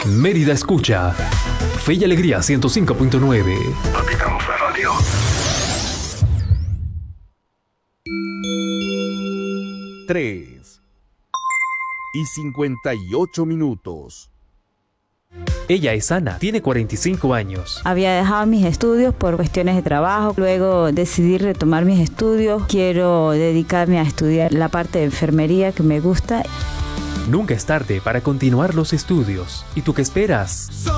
Mérida escucha Fe y Alegría 105.9. Capitamos la radio. Tres y 58 minutos. Ella es Ana, tiene 45 años. Había dejado mis estudios por cuestiones de trabajo, luego decidí retomar mis estudios. Quiero dedicarme a estudiar la parte de enfermería que me gusta. Nunca es tarde para continuar los estudios. ¿Y tú qué esperas?